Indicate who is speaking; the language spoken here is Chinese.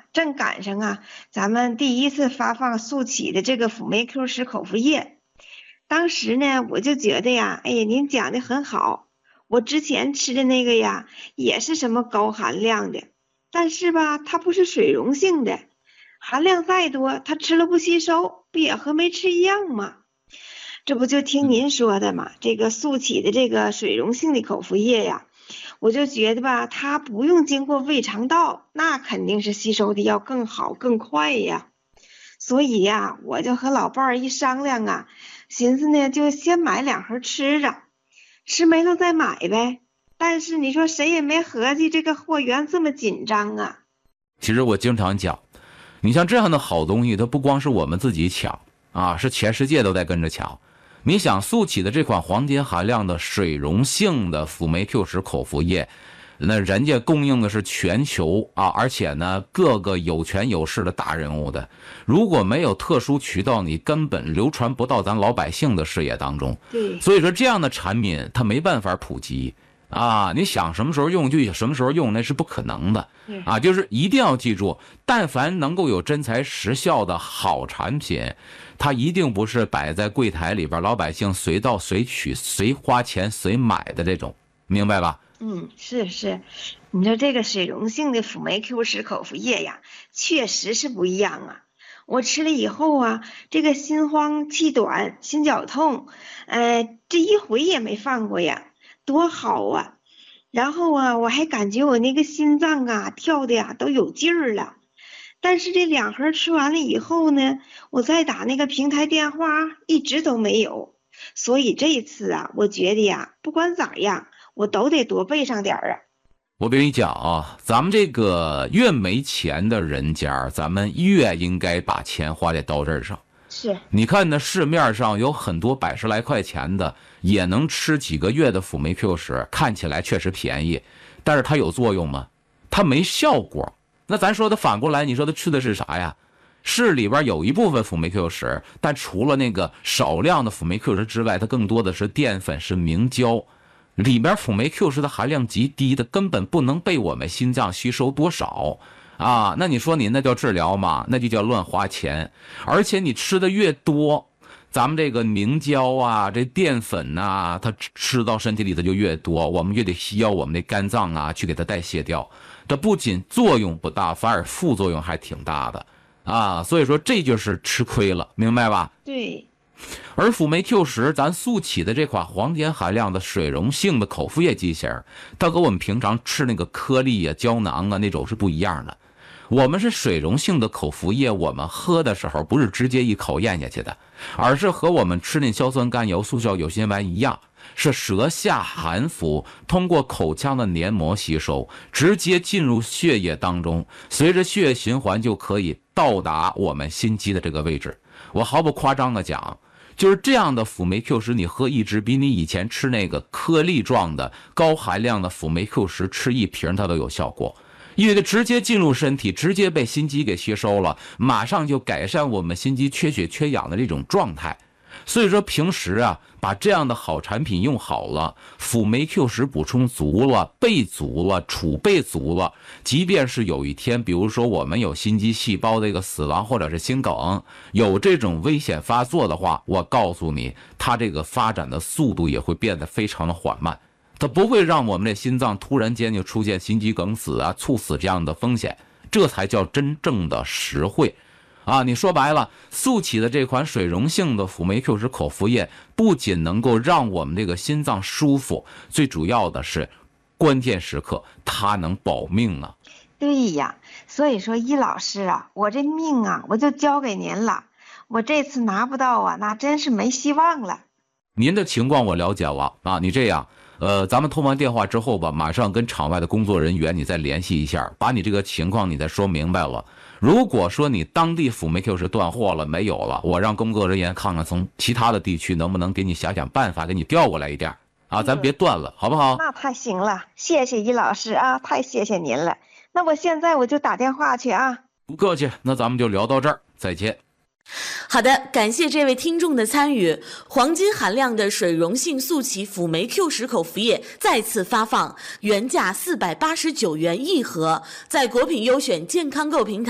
Speaker 1: 正赶上啊，咱们第一次发放速启的这个辅酶 Q10口服液。当时呢，我就觉得呀，哎呀，您讲的很好。我之前吃的那个呀，也是什么高含量的，但是吧，它不是水溶性的，含量再多，它吃了不吸收，不也和没吃一样吗？这不就听您说的嘛，这个速启的这个水溶性的口服液呀，我就觉得吧，它不用经过胃肠道，那肯定是吸收的要更好更快呀。所以呀，我就和老伴儿一商量啊，寻思呢，就先买2盒吃着，吃没了再买呗。但是你说谁也没合计这个货源这么紧张啊。
Speaker 2: 其实我经常讲，你像这样的好东西，它不光是我们自己抢啊，是全世界都在跟着抢。你想速启的这款黄金含量的水溶性的辅酶 Q10口服液，那人家供应的是全球啊，而且呢各个有权有势的大人物的，如果没有特殊渠道，你根本流传不到咱老百姓的视野当中。
Speaker 1: 对，
Speaker 2: 所以说这样的产品它没办法普及啊，你想什么时候用就什么时候用，那是不可能的啊。就是一定要记住，但凡能够有真材实效的好产品，它一定不是摆在柜台里边，老百姓随到随取、随花钱随买的这种，明白吧？
Speaker 1: 是，你说这个水溶性的辅酶 Q10口服液呀，确实是不一样啊。我吃了以后啊，这个心慌气短、心绞痛，这一回也没犯过呀，多好啊！然后啊，我还感觉我那个心脏啊跳的呀都有劲儿了。但是这2盒吃完了以后呢，我再打那个平台电话一直都没有。所以这一次啊，我觉得呀，不管咋样，我都得多备上点儿啊。
Speaker 2: 我跟你讲啊，咱们这个越没钱的人家，咱们越应该把钱花在刀刃上。
Speaker 1: 是，
Speaker 2: 你看那市面上有很多100-10来块钱的，也能吃几个月的辅酶 Q10，看起来确实便宜，但是它有作用吗？它没效果。那咱说的反过来，你说它吃的是啥呀？是里边有一部分辅酶 Q10，但除了那个少量的辅酶 Q10之外，它更多的是淀粉，是明胶。里边辅酶 Q10的含量极低的，根本不能被我们心脏吸收多少啊！那你说你那叫治疗吗？那就叫乱花钱。而且你吃的越多，咱们这个明胶啊，这淀粉啊，它吃到身体里头就越多，我们越得需要我们的肝脏啊去给它代谢掉。这不仅作用不大，反而副作用还挺大的啊！所以说这就是吃亏了，明白吧？
Speaker 1: 对。
Speaker 2: 而辅酶 Q10，咱速启的这款黄金含量的水溶性的口服液机型，它和我们平常吃那个颗粒啊、胶囊啊那种是不一样的。我们是水溶性的口服液，我们喝的时候不是直接一口咽下去的，而是和我们吃那硝酸甘油、速效有辛烷一样，是舌下含服，通过口腔的黏膜吸收，直接进入血液当中，随着血液循环就可以到达我们心肌的这个位置。我毫不夸张的讲，就是这样的辅酶 Q10，你喝一支比你以前吃那个颗粒状的高含量的辅酶 Q10吃一瓶它都有效果，因为它直接进入身体，直接被心肌给吸收了，马上就改善我们心肌缺血缺氧的这种状态。所以说平时啊，把这样的好产品用好了，辅酶 Q10补充足了，备足了，储备足了，即便是有一天比如说我们有心肌细胞的一个死亡或者是心梗，有这种危险发作的话，我告诉你，它这个发展的速度也会变得非常的缓慢，它不会让我们的心脏突然间就出现心肌梗死啊、猝死这样的风险，这才叫真正的实惠啊！你说白了，速启的这款水溶性的辅酶 Q10口服液，不仅能够让我们这个心脏舒服，最主要的是，关键时刻它能保命啊！
Speaker 1: 对呀，所以说易老师啊，我这命啊，我就交给您了。我这次拿不到啊，那真是没希望了。
Speaker 2: 您的情况我了解了啊，你这样，咱们通完电话之后吧，马上跟场外的工作人员你再联系一下，把你这个情况你再说明白了。如果说你当地辅酶 Q10断货了没有了，我让工作人员看看从其他的地区能不能给你想办法给你调过来一点啊，咱别断了，好不好？
Speaker 1: 那太行了，谢谢易老师啊，太谢谢您了。那我现在我就打电话去啊。
Speaker 2: 不客气，那咱们就聊到这儿，再见。
Speaker 3: 好的，感谢这位听众的参与。黄金含量的水溶性速启辅酶 Q10口服液再次发放，原价489元一盒，在国品优选健康购平台